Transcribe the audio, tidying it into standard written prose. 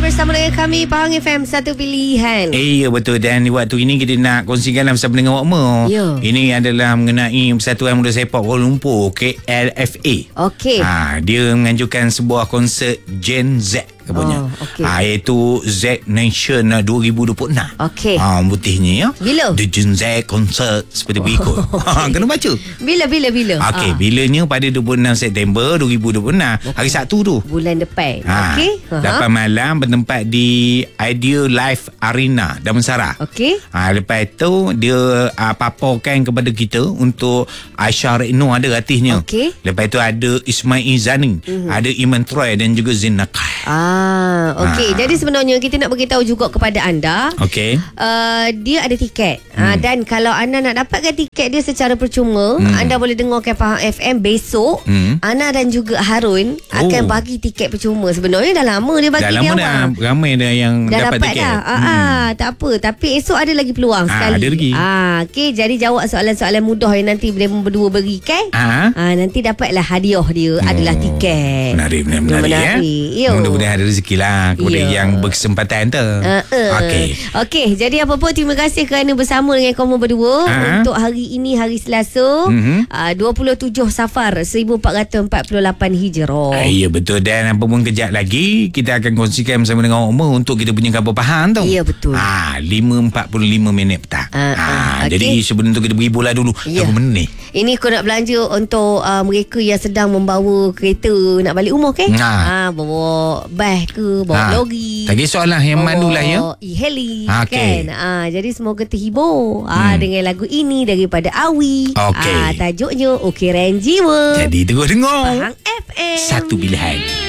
bersama dengan kami Pahang FM, satu pilihan. Ya betul. Dan waktu ini kita nak kongsikan bersama dengan Wakma. Ini adalah mengenai Persatuan Muda Sepak Kuala Lumpur, KLFA. Okey. Dia menganjurkan sebuah konsert Gen Z punya. Iaitu Z Nation 2026. Okey. Putihnya ya. Bila? The Gen Z Concert seperti berikut. Kena baca. Bila? Okey, bilanya pada 26 September 2026. Hari Sabtu tu. Bulan depan. Okey. 8 malam bertempat di Idea Life Arena Damansara. Okey. Lepas tu dia paparkan kepada kita untuk Aisyah Rekno ada artisnya. Okey. Lepas tu ada Ismail Zani, ada Iman Troy dan juga Zin Nakai. Okey. Jadi sebenarnya kita nak beritahu juga kepada anda. Okey. Dia ada tiket. Dan kalau anda nak dapatkan tiket dia secara percuma, anda boleh dengarkan Pahang FM besok. Ana dan juga Harun akan bagi tiket percuma. Sebenarnya dah lama dia bagi dia awal. Ramai dah yang dah dapat tiket. Tak apa. Tapi esok ada lagi peluang sekali. Ada lagi. Okey. Jadi jawab soalan-soalan mudah yang nanti mereka berdua berikan. Nanti dapatlah hadiah dia adalah tiket. Menarik ya. Mudah-mudahan ada rezeki lah kepada yang berkesempatan tu. Okey. Jadi apa pun terima kasih kerana bersama dengan kamu berdua untuk hari ini, hari Selasa, 27 Safar 1448 Hijrah. Ya betul. Dan apa pun kejap lagi kita akan kongsikan bersama dengan Umar untuk kita punya khabar Pahang tu. Ya betul. 5.45 minit petang. Jadi sebelum tu kita beri bola dulu. Apa benda ni? Ini kau nak belanja untuk mereka yang sedang membawa kereta nak balik rumah ke? Bawa bas ke, bawa lori. Tak kisahlah yang mandulah ya. E-heli kan. Jadi semoga terhibur dengan lagu ini daripada Awi. Tajuknya Okey Renjiwa. Jadi terus dengar Pahang FM, satu pilihan.